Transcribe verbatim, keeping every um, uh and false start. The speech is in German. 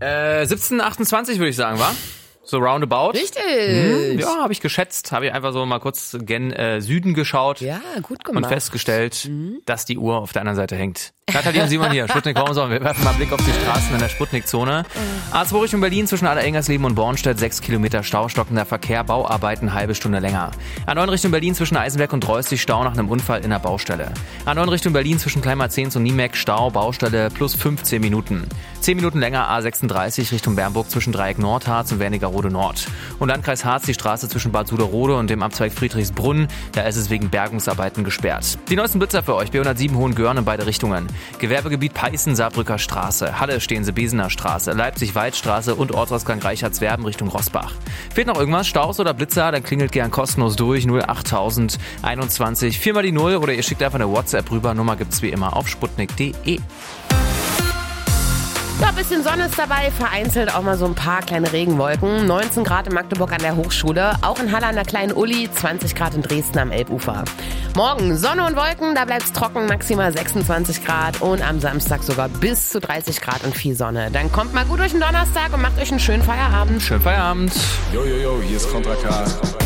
Äh, siebzehn achtundzwanzig würde ich sagen, wa? So roundabout. Richtig. Hm, ja, habe ich geschätzt. Habe ich einfach so mal kurz gen äh, Süden geschaut. Ja, gut gemacht. Und festgestellt, mhm. dass die Uhr auf der anderen Seite hängt. Nathalie und Simon hier, Sputnik Raumsau. Wir werfen mal einen Blick auf die Straßen in der Sputnik-Zone. A zwei Richtung Berlin zwischen Allerengernsleben und Bornstedt, sechs Kilometer Stau, stockender Verkehr, Bauarbeiten, halbe Stunde länger. A neun Richtung Berlin zwischen Eisenberg und Dreustig, Stau nach einem Unfall in der Baustelle. A neun Richtung Berlin zwischen Kleinmarzens und Niemek, Stau, Baustelle plus fünfzehn Minuten. zehn Minuten länger A sechsunddreißig Richtung Bernburg zwischen Dreieck Nordharz und Wernigerode Nord. Und Landkreis Harz die Straße zwischen Bad Suderode und dem Abzweig Friedrichsbrunn, da ist es wegen Bergungsarbeiten gesperrt. Die neuesten Blitzer für euch, B hundertsieben Hohengörn in beide Richtungen. Gewerbegebiet Peißen, Saarbrücker Straße, Halle stehen sie Besener Straße, Leipzig-Waldstraße und Ortsausgang Reichertswerden Richtung Rossbach. Fehlt noch irgendwas, Staus oder Blitzer, dann klingelt gern kostenlos durch null achttausend einundzwanzig, viermal die Null oder ihr schickt einfach eine WhatsApp rüber, Nummer gibt's wie immer auf sputnik punkt de. Ja, ein bisschen Sonne ist dabei, vereinzelt auch mal so ein paar kleine Regenwolken. neunzehn Grad in Magdeburg an der Hochschule, auch in Halle an der Kleinen Uli, zwanzig Grad in Dresden am Elbufer. Morgen Sonne und Wolken, da bleibt's trocken, maximal sechsundzwanzig Grad und am Samstag sogar bis zu dreißig Grad und viel Sonne. Dann kommt mal gut durch den Donnerstag und macht euch einen schönen Feierabend. Schönen Feierabend. Yo, yo, yo, hier ist Contra K.